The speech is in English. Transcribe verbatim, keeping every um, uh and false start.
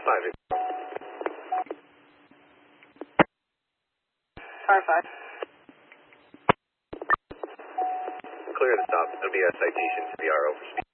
five. Car five. Clear to stop. It'll be a citation to the R O for speed.